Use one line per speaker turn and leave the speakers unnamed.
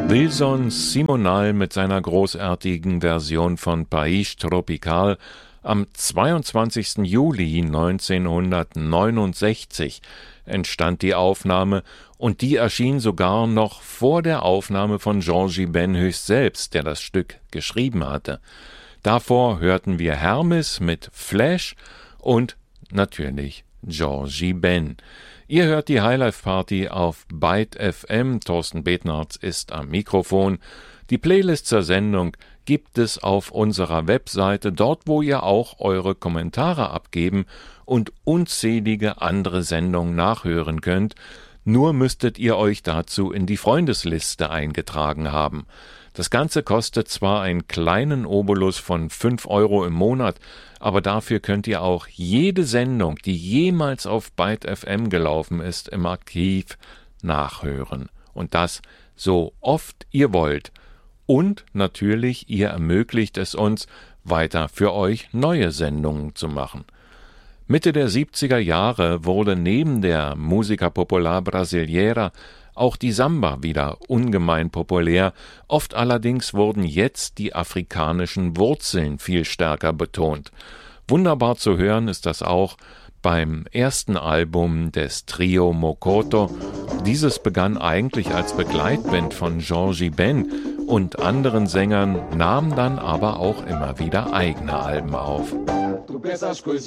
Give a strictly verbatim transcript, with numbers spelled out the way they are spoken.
Wilson Simonal mit seiner großartigen Version von País Tropical am zweiundzwanzigsten Juli neunzehnhundertneunundsechzig entstand die Aufnahme, und die erschien sogar noch vor der Aufnahme von Georgie Ben selbst, der das Stück geschrieben hatte. Davor hörten wir Hermes mit Flash und natürlich Georgie Ben. Ihr hört die Highlife Party auf Byte F M. Thorsten Betnarz ist am Mikrofon. Die Playlist zur Sendung gibt es auf unserer Webseite, dort wo ihr auch eure Kommentare abgeben und unzählige andere Sendungen nachhören könnt. Nur müsstet ihr euch dazu in die Freundesliste eingetragen haben. Das Ganze kostet zwar einen kleinen Obolus von fünf Euro im Monat, aber dafür könnt ihr auch jede Sendung, die jemals auf Byte F M gelaufen ist, im Archiv nachhören. Und das so oft ihr wollt. Und natürlich, ihr ermöglicht es uns, weiter für euch neue Sendungen zu machen. Mitte der siebziger Jahre wurde neben der Música Popular Brasileira auch die Samba wieder ungemein populär, oft allerdings wurden jetzt die afrikanischen Wurzeln viel stärker betont. Wunderbar zu hören ist das auch beim ersten Album des Trio Mokoto. Dieses begann eigentlich als Begleitband von Georgie Ben und anderen Sängern, nahm dann aber auch immer wieder eigene Alben auf.